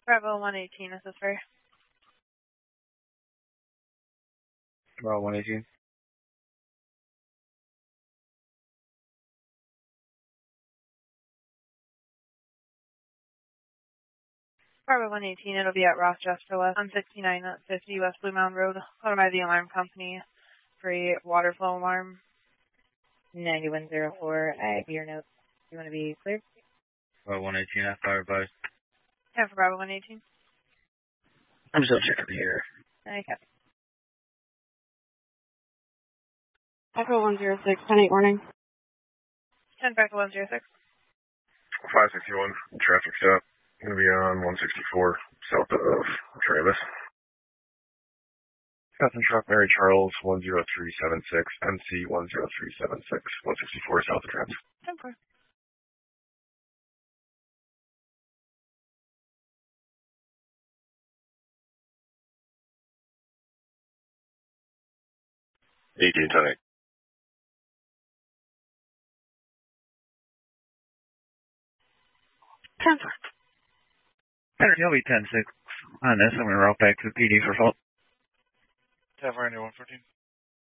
Bravo 118, this is for Bravo 118. Bravo 118, it'll be at Rochester West on 6950 West Blue Mountain Road. Called by the alarm company for a water flow alarm. 9104, I have your notes. You want to be clear? Bravo 118, I fire advised. Yeah, for Bravo 118. I'm still checking here. Okay. Echo 106, 10-8 warning. 10 Echo 106. 561, traffic stop. Going to be on 164, south of Travis. Captain Truck Mary Charles 10376, MC 10376, 164 south of Travis. 10-4. $18.10. Henry, I'll be 10-6 on this. I'm going to route back to the PD for fault. Tavern 114.